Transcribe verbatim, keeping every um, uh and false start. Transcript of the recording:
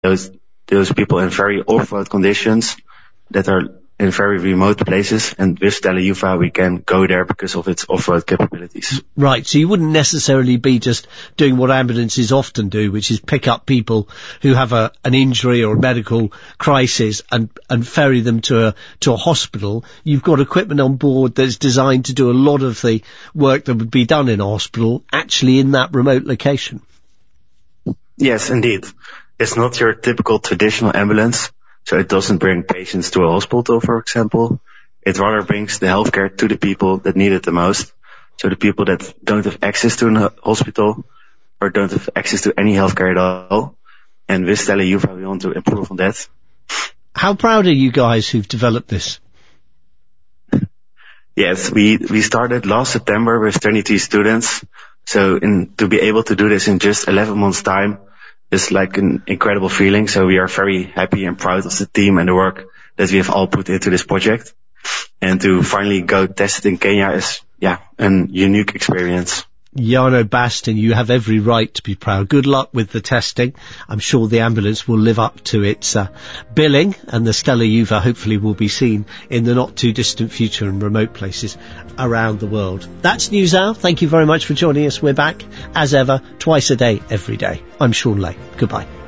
those those people in very off-road conditions that are in very remote places, and with Stella Juva we can go there because of its off-road capabilities. Right, so you wouldn't necessarily be just doing what ambulances often do, which is pick up people who have a, an injury or a medical crisis and, and ferry them to a, to a hospital. You've got equipment on board that's designed to do a lot of the work that would be done in a hospital, actually in that remote location. Yes, indeed. It's not your typical traditional ambulance. So it doesn't bring patients to a hospital, for example. It rather brings the healthcare to the people that need it the most. So the people that don't have access to a hospital or don't have access to any healthcare at all. And with Stella Juva, we want to improve on that. How proud are you guys who've developed this? Yes, we, we started last September with twenty-three students. So in, to be able to do this in just eleven months' time, it's like an incredible feeling. So we are very happy and proud of the team and the work that we have all put into this project. And to finally go test it in Kenya is, yeah, a unique experience. Jarno Basten, you have every right to be proud. Good luck with the testing. I'm sure the ambulance will live up to its uh, billing, and the Stella Juva hopefully will be seen in the not too distant future in remote places around the world. That's NewsHour. Thank you very much for joining us. We're back as ever, twice a day, every day. I'm Sean Lay. Goodbye.